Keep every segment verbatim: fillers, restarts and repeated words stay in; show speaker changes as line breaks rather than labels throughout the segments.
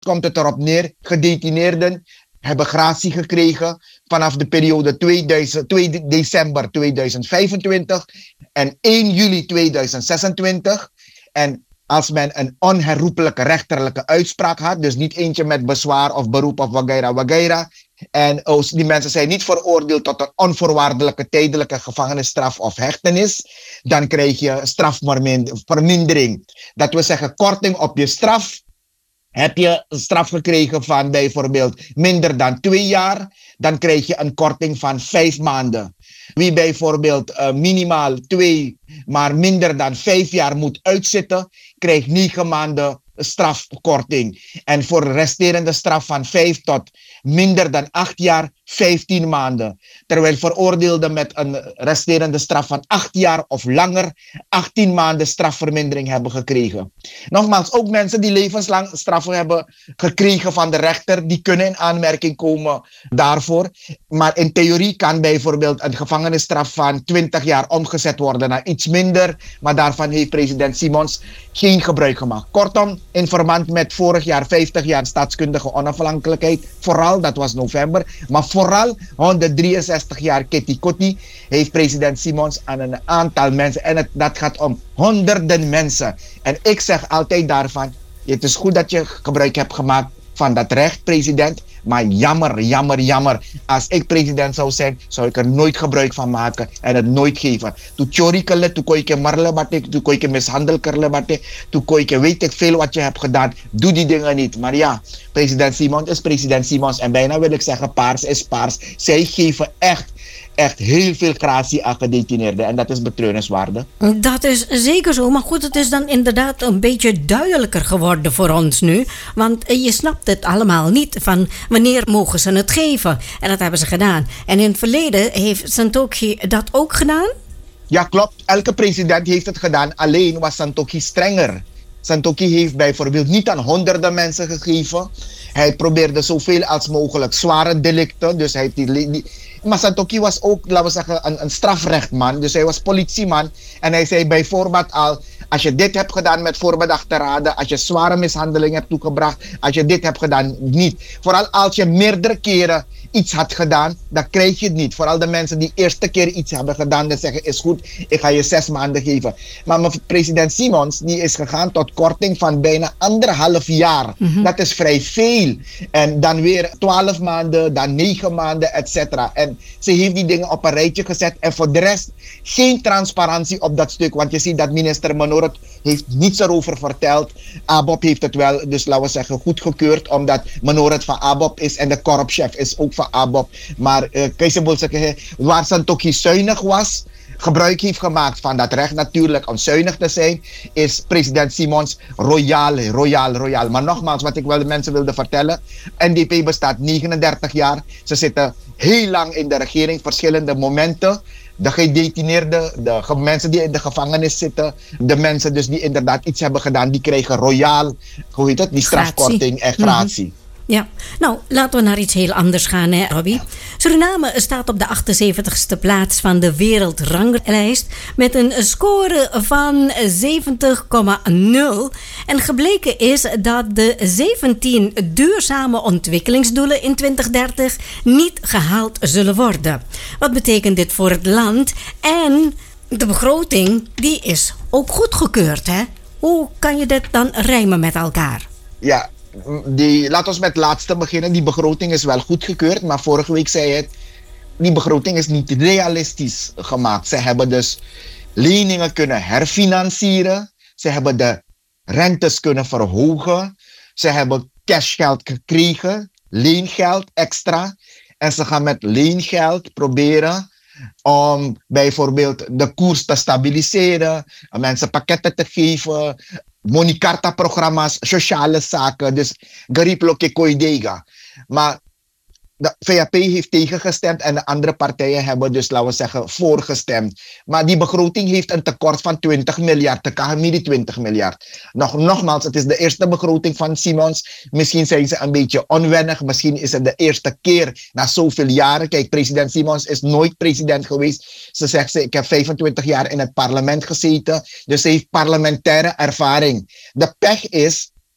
komt het erop neer, gedetineerden hebben gratie gekregen vanaf de periode tweeduizend, twee december tweeduizend vijfentwintig en één juli tweeduizend zesentwintig. En als men een onherroepelijke rechterlijke uitspraak had, dus niet eentje met bezwaar of beroep of wagaira wagaira. En oh, die mensen zijn niet veroordeeld tot een onvoorwaardelijke tijdelijke gevangenisstraf of hechtenis, dan krijg je strafvermindering. Dat wil zeggen korting op je straf. Heb je een straf gekregen van bijvoorbeeld minder dan twee jaar, dan krijg je een korting van vijf maanden. Wie bijvoorbeeld uh, minimaal twee, maar minder dan vijf jaar moet uitzitten, krijgt negen maanden strafkorting. En voor de resterende straf van vijf tot minder dan acht jaar, vijftien maanden. Terwijl veroordeelden met een resterende straf van acht jaar of langer, achttien maanden strafvermindering hebben gekregen. Nogmaals, ook mensen die levenslang straffen hebben gekregen van de rechter, die kunnen in aanmerking komen daarvoor. Maar in theorie kan bijvoorbeeld een gevangenisstraf van twintig jaar omgezet worden naar iets minder. Maar daarvan heeft president Simons geen gebruik gemaakt. Kortom, in verband met vorig jaar vijftig jaar staatskundige onafhankelijkheid, vooral, dat was november, maar vooral honderddrieënzestig jaar Kitty Kotti, heeft president Simons aan een aantal mensen, en het, dat gaat om honderden mensen. En ik zeg altijd daarvan, het is goed dat je gebruik hebt gemaakt van dat recht, president, maar jammer, jammer, jammer. Als ik president zou zijn, zou ik er nooit gebruik van maken en het nooit geven. Toen chorikele, toen kon je marle batik, toen kon je mishandelkerle batik, toen kon je weet ik veel wat je hebt gedaan. Doe die dingen niet. Maar ja, president Simons is president Simons en bijna wil ik zeggen paars is paars. Zij geven echt echt heel veel gratie aan gedetineerden. En dat is betreurenswaardig.
Dat is zeker zo. Maar goed, het is dan inderdaad een beetje duidelijker geworden voor ons nu. Want je snapt het allemaal niet van wanneer mogen ze het geven. En dat hebben ze gedaan. En in het verleden heeft Santokhi dat ook gedaan?
Ja, klopt. Elke president heeft het gedaan. Alleen was Santokhi strenger. Santokhi heeft bijvoorbeeld niet aan honderden mensen gegeven. Hij probeerde zoveel als mogelijk zware delicten. Dus hij heeft die, die maar Santokhi was ook, laten we zeggen, een, een strafrechtman. Dus hij was politieman. En hij zei bijvoorbeeld al, als je dit hebt gedaan met voorbedachte raden, als je zware mishandeling hebt toegebracht, als je dit hebt gedaan, niet. Vooral als je meerdere keren iets had gedaan, dan krijg je het niet. Vooral de mensen die eerste keer iets hebben gedaan, dan zeggen, is goed, ik ga je zes maanden geven. Maar president Simons, die is gegaan tot korting van bijna anderhalf jaar. Mm-hmm. Dat is vrij veel. En dan weer twaalf maanden, dan negen maanden, et cetera. En ze heeft die dingen op een rijtje gezet. En voor de rest geen transparantie op dat stuk. Want je ziet dat minister Manoret heeft niets erover verteld. A B O P heeft het wel, dus laten we zeggen, goedgekeurd. Omdat Manoret van A B O P is en de korpschef is ook van A B O P. Maar uh, Keizerbolseke, waar Santokhi zuinig was, gebruik heeft gemaakt van dat recht natuurlijk om zuinig te zijn, is president Simons royaal, royaal, royaal. Maar nogmaals, wat ik wel de mensen wilde vertellen, N D P bestaat negenendertig jaar. Ze zitten heel lang in de regering, verschillende momenten. De gedetineerden, de mensen die in de gevangenis zitten, de mensen dus die inderdaad iets hebben gedaan, die kregen royaal, hoe heet het, die strafkorting en gratie. Mm-hmm.
Ja, nou, laten we naar iets heel anders gaan, hè, Robbie. Suriname staat op de achtenzeventigste plaats van de wereldranglijst met een score van zeventig komma nul. En gebleken is dat de zeventien duurzame ontwikkelingsdoelen in twintig dertig niet gehaald zullen worden. Wat betekent dit voor het land? En de begroting, die is ook goedgekeurd, hè? Hoe kan je dit dan rijmen met elkaar?
Ja. Die, laten we met het laatste beginnen. Die begroting is wel goedgekeurd, maar vorige week zei het, die begroting is niet realistisch gemaakt. Ze hebben dus leningen kunnen herfinancieren. Ze hebben de rentes kunnen verhogen. Ze hebben cashgeld gekregen, leengeld extra. En ze gaan met leengeld proberen om bijvoorbeeld de koers te stabiliseren, mensen pakketten te geven, Monicarta-programma's, sociale zaken, dus Gariploke Koidega. Maar de V A P heeft tegengestemd en de andere partijen hebben dus, laten we zeggen, voorgestemd. Maar die begroting heeft een tekort van twintig miljard, de K H M I twintig miljard. Nog, nogmaals, het is de eerste begroting van Simons. Misschien zijn ze een beetje onwennig, misschien is het de eerste keer na zoveel jaren. Kijk, president Simons is nooit president geweest. Ze zegt, ze, ik heb vijfentwintig jaar in het parlement gezeten, dus ze heeft parlementaire ervaring. De pech is,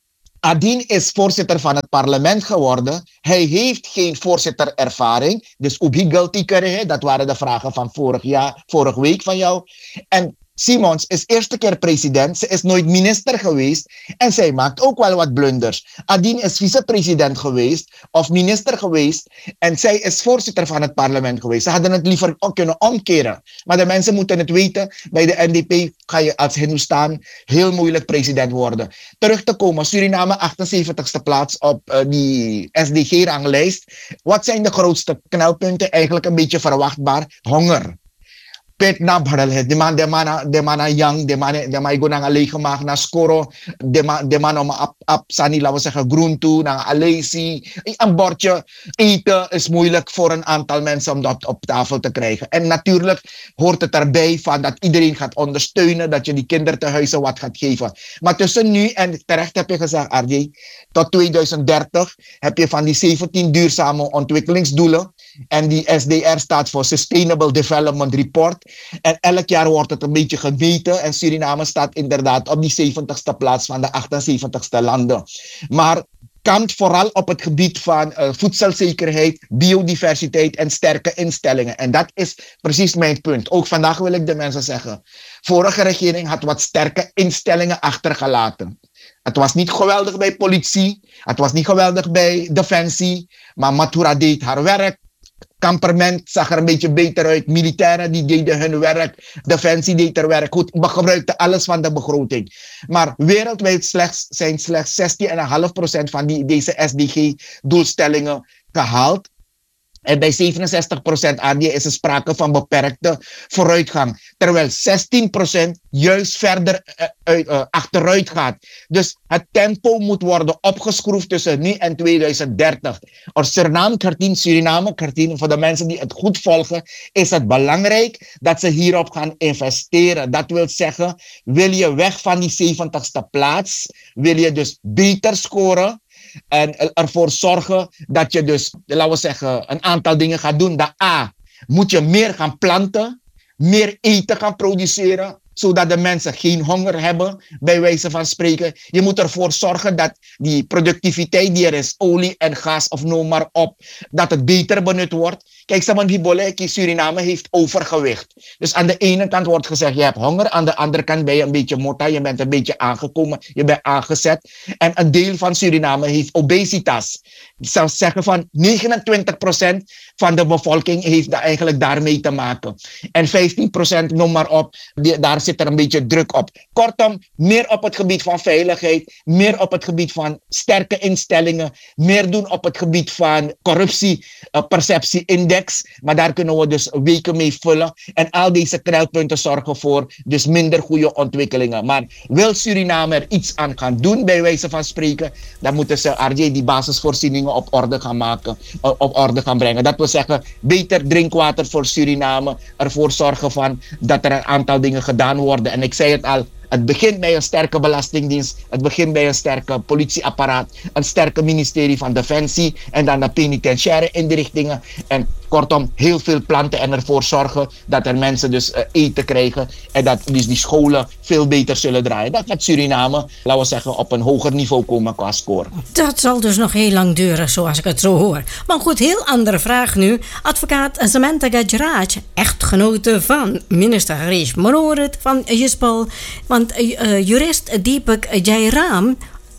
Adin is voorzitter van het parlement geworden. Hij heeft geen voorzitterervaring. Dus hoe guilty kunnen hij? Dat waren de vragen van vorig jaar, vorige week van jou. En Simons is eerste keer president. Ze is nooit minister geweest. En zij maakt ook wel wat blunders. Adin is vicepresident geweest. Of minister geweest. En zij is voorzitter van het parlement geweest. Ze hadden het liever ook kunnen omkeren. Maar de mensen moeten het weten. Bij de N D P ga je als Hindustan heel moeilijk president worden. Terug te komen. Suriname achtenzeventigste plaats op uh, die S D G-ranglijst. Wat zijn de grootste knelpunten? Eigenlijk een beetje verwachtbaar. Honger. Pet na badal het. De man, de man, de man young, de man, de man go naar lege maag naar scoro, de man, de man om ap ap sani, laten we zeggen groente, naar alesi. Een bordje eten is moeilijk voor een aantal mensen om dat op tafel te krijgen. En natuurlijk hoort het erbij van dat iedereen gaat ondersteunen, dat je die kindertehuizen wat gaat geven. Maar tussen nu en terecht heb je gezegd, R J, tot tweeduizend dertig heb je van die zeventien duurzame ontwikkelingsdoelen. En die S D R staat voor Sustainable Development Report. En elk jaar wordt het een beetje gemeten. En Suriname staat inderdaad op die zeventigste plaats van de achtenzeventigste landen. Maar kampt vooral op het gebied van uh, voedselzekerheid, biodiversiteit en sterke instellingen. En dat is precies mijn punt. Ook vandaag wil ik de mensen zeggen. Vorige regering had wat sterke instellingen achtergelaten. Het was niet geweldig bij politie. Het was niet geweldig bij defensie. Maar Matura deed haar werk. Kamperment zag er een beetje beter uit. Militairen die deden hun werk. Defensie deed haar werk goed. We gebruikten alles van de begroting. Maar wereldwijd slechts, zijn slechts zestien komma vijf procent van die, deze S D G-doelstellingen gehaald. En bij zevenenzestig procent aan die is er sprake van beperkte vooruitgang. Terwijl zestien procent juist verder uh, uh, achteruit gaat. Dus het tempo moet worden opgeschroefd tussen nu en tweeduizend dertig. Or Suriname kartien, Suriname kartien, voor de mensen die het goed volgen, is het belangrijk dat ze hierop gaan investeren. Dat wil zeggen, wil je weg van die zeventigste plaats, wil je dus beter scoren. En ervoor zorgen dat je dus, laten we zeggen, een aantal dingen gaat doen. Dat A, moet je meer gaan planten, meer eten gaan produceren, zodat de mensen geen honger hebben, bij wijze van spreken. Je moet ervoor zorgen dat die productiviteit die er is, olie en gas of noem maar op, dat het beter benut wordt. Kijk, Saman Suriname heeft overgewicht. Dus aan de ene kant wordt gezegd, je hebt honger. Aan de andere kant ben je een beetje motta, je bent een beetje aangekomen, je bent aangezet. En een deel van Suriname heeft obesitas. Ik zou zeggen van negenentwintig procent van de bevolking heeft daar eigenlijk daarmee te maken. En vijftien procent, noem maar op, die, daar zit er een beetje druk op. Kortom, meer op het gebied van veiligheid, meer op het gebied van sterke instellingen, meer doen op het gebied van corruptieperceptie-index. Maar daar kunnen we dus weken mee vullen. En al deze knelpunten zorgen voor dus minder goede ontwikkelingen. Maar wil Suriname er iets aan gaan doen, bij wijze van spreken, dan moeten ze R J die basisvoorzieningen op orde gaan maken, op orde gaan brengen. Dat wil zeggen, beter drinkwater voor Suriname, ervoor zorgen van dat er een aantal dingen gedaan worden. En ik zei het al, het begint bij een sterke belastingdienst, het begint bij een sterke politieapparaat, een sterke ministerie van Defensie en dan de penitentiaire inrichtingen. En kortom, heel veel planten en ervoor zorgen dat er mensen dus uh, eten krijgen en dat dus die scholen veel beter zullen draaien. Dat gaat Suriname, laten we zeggen, op een hoger niveau komen qua score.
Dat zal dus nog heel lang duren, zoals ik het zo hoor. Maar goed, heel andere vraag nu. Advocaat Samantha Gajraj, echtgenote van minister Harish Manorit van Juspal. Want uh, jurist Deepak Jairam,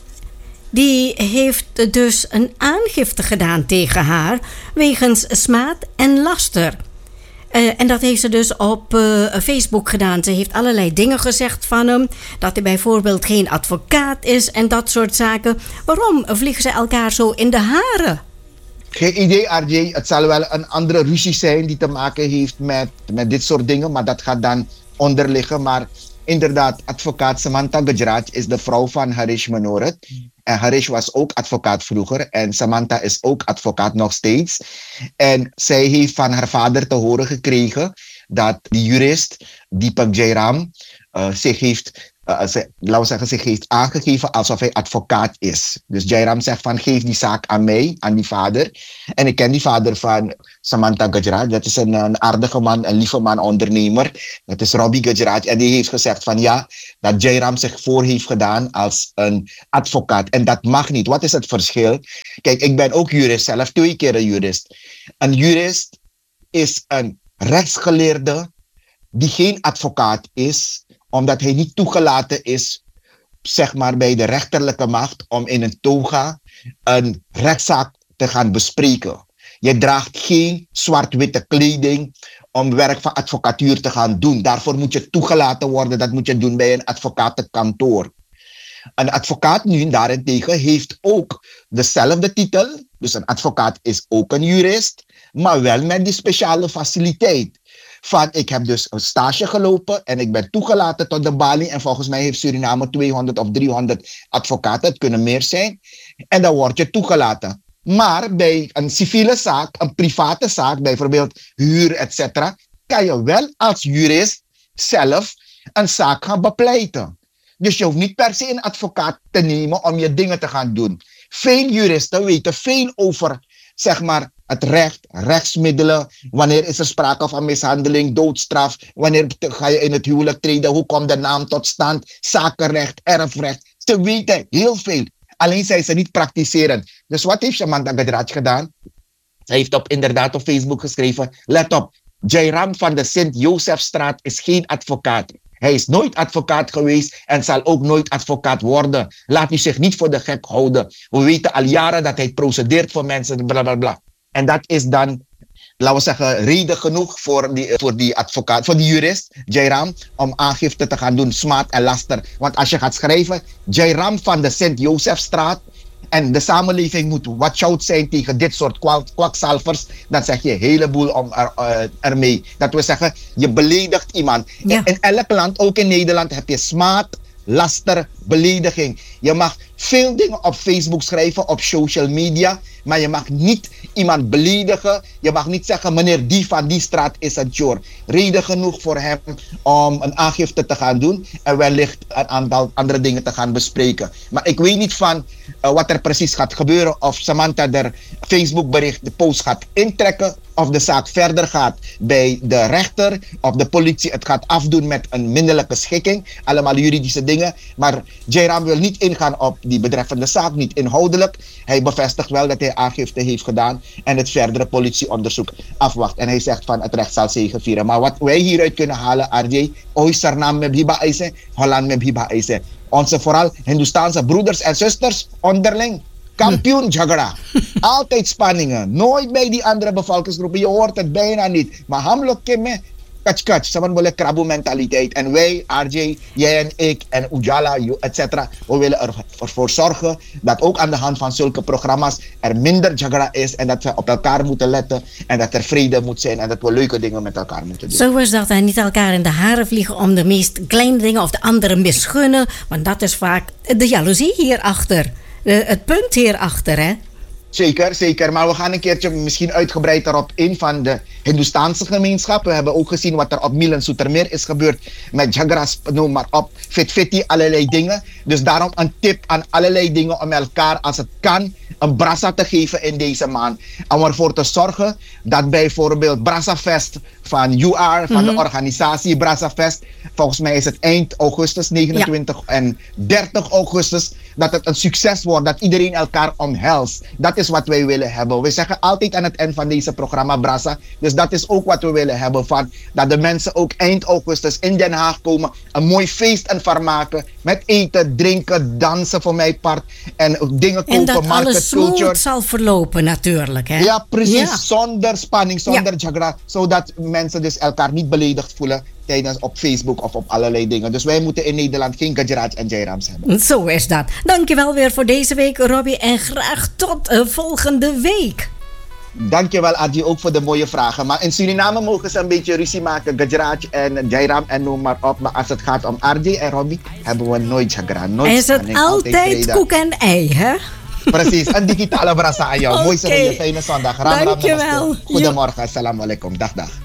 die heeft dus een aangifte gedaan tegen haar wegens smaad en laster. Uh, en dat heeft ze dus op uh, Facebook gedaan. Ze heeft allerlei dingen gezegd van hem. Dat hij bijvoorbeeld geen advocaat is en dat soort zaken. Waarom vliegen ze elkaar zo in de haren?
Geen idee, R J. Het zal wel een andere ruzie zijn die te maken heeft met, met dit soort dingen. Maar dat gaat dan onderliggen. Maar inderdaad, advocaat Samantha Gajraj is de vrouw van Harish Manorit. En Harish was ook advocaat vroeger. En Samantha is ook advocaat nog steeds. En zij heeft van haar vader te horen gekregen dat die jurist, Deepak Jairam, uh, zich heeft uh, ze, laten we zeggen, zich heeft aangegeven alsof hij advocaat is. Dus Jairam zegt van, geef die zaak aan mij, aan die vader. En ik ken die vader van Samantha Gajraj. Dat is een, een aardige man, een lieve man, ondernemer. Dat is Robbie Gajraj. En die heeft gezegd van ja, dat Jairam zich voor heeft gedaan als een advocaat. En dat mag niet. Wat is het verschil? Kijk, ik ben ook jurist, zelf twee keer een jurist. Een jurist is een rechtsgeleerde die geen advocaat is, omdat hij niet toegelaten is, zeg maar, bij de rechterlijke macht om in een toga een rechtszaak te gaan bespreken. Je draagt geen zwart-witte kleding om werk van advocatuur te gaan doen. Daarvoor moet je toegelaten worden. Dat moet je doen bij een advocatenkantoor. Een advocaat nu daarentegen heeft ook dezelfde titel. Dus een advocaat is ook een jurist, maar wel met die speciale faciliteit. Van, ik heb dus een stage gelopen en ik ben toegelaten tot de balie. En volgens mij heeft Suriname tweehonderd of driehonderd advocaten. Het kunnen meer zijn. En dan word je toegelaten. Maar bij een civiele zaak, een private zaak, bijvoorbeeld huur, et cetera, kan je wel als jurist zelf een zaak gaan bepleiten. Dus je hoeft niet per se een advocaat te nemen om je dingen te gaan doen. Veel juristen weten veel over, zeg maar, het recht, rechtsmiddelen. Wanneer is er sprake van mishandeling, doodstraf? Wanneer ga je in het huwelijk treden? Hoe komt de naam tot stand? Zakenrecht, erfrecht. Ze weten heel veel. Alleen zijn ze niet praktiseren. Dus wat heeft Samantha Gajraj gedaan? Hij heeft op, inderdaad op Facebook geschreven. Let op, Jairam van de Sint-Josefstraat is geen advocaat. Hij is nooit advocaat geweest en zal ook nooit advocaat worden. Laat u zich niet voor de gek houden. We weten al jaren dat hij procedeert voor mensen, bla bla bla. En dat is dan, laten we zeggen, reden genoeg voor die, voor die advocaat, voor die jurist, Jairam, om aangifte te gaan doen, smaad en laster. Want als je gaat schrijven, Jairam van de Sint-Josefstraat, en de samenleving moet watch out zijn tegen dit soort kwak, kwakzalvers, dan zeg je een heleboel om er, uh, ermee. Dat wil zeggen, je beledigt iemand. Ja. In elk land, ook in Nederland, heb je smaad, laster, belediging. Je mag veel dingen op Facebook schrijven, op social media, maar je mag niet iemand beledigen. Je mag niet zeggen, meneer die van die straat is het joor. Reden genoeg voor hem om een aangifte te gaan doen en wellicht een aantal andere dingen te gaan bespreken. Maar ik weet niet van uh, wat er precies gaat gebeuren, of Samantha er Facebook bericht, de post gaat intrekken, of de zaak verder gaat bij de rechter, of de politie het gaat afdoen met een minderlijke schikking. Allemaal juridische dingen. Maar Jairam wil niet ingaan op die betreffende zaak, niet inhoudelijk. Hij bevestigt wel dat hij aangifte heeft gedaan en het verdere politieonderzoek afwacht. En hij zegt van het recht zal zegevieren. Maar wat wij hieruit kunnen halen, R J, Oisarnaam met Hiba Eise, Holland met Hiba Eise. Onze vooral Hindoestaanse broeders en zusters onderling. Kampioen Jagara. Altijd spanningen. Nooit bij die andere bevolkingsgroepen. Je hoort het bijna niet. Maar hamlok kimme. Kach kach. Saman willen krabo mentaliteit. En wij, R J, jij en ik en Ujala, et cetera. We willen ervoor zorgen dat ook aan de hand van zulke programma's er minder Jagara is. En dat we op elkaar moeten letten. En dat er vrede moet zijn. En dat we leuke dingen met elkaar moeten doen.
Zo is dat. En niet elkaar in de haren vliegen om de meest kleine dingen of de anderen misgunnen. Want dat is vaak de jaloezie hierachter. Uh, het punt hierachter, hè?
Zeker, zeker. Maar we gaan een keertje misschien uitgebreid erop in van de Hindoestaanse gemeenschap. We hebben ook gezien wat er op Milan Soetermeer is gebeurd met Jagras, noem maar op, fit-fitty, allerlei dingen. Dus daarom een tip aan allerlei dingen om elkaar, als het kan, een brasa te geven in deze maand. Om ervoor te zorgen dat bijvoorbeeld Brassafest van U R, van mm-hmm. de organisatie Brassafest, volgens mij is het eind augustus, negenentwintig ja. en dertig augustus, dat het een succes wordt, dat iedereen elkaar omhelst. Dat is wat wij willen hebben. We zeggen altijd aan het eind van deze programma Brassa, dus dat is ook wat we willen hebben, van, dat de mensen ook eind augustus in Den Haag komen, een mooi feest en vermaken, met eten, drinken, dansen voor mijn part, en dingen kopen,
en dat
market
alles
culture.
Smooth zal verlopen natuurlijk, hè?
Ja, precies.
Ja.
Zonder spanning, zonder
ja.
jagra, zodat mensen dus elkaar niet beledigd voelen tijdens op Facebook of op allerlei dingen. Dus wij moeten in Nederland geen Gajraj en Jairams hebben.
Zo is dat. Dankjewel weer voor deze week, Robbie. En graag tot uh, volgende week.
Dankjewel, Adi, ook voor de mooie vragen. Maar in Suriname mogen ze een beetje ruzie maken, Gajraj en Jairam en noem maar op. Maar als het gaat om R J en Robbie, hebben we nooit jagra, nooit
en is het
spanning,
altijd, altijd koek en ei, hè?
Precies, een digitale brasa aan jou. Okay. Mooi, fijne zondag.
Dankjewel.
Goedemorgen, assalamu alaikum. Dag, dag.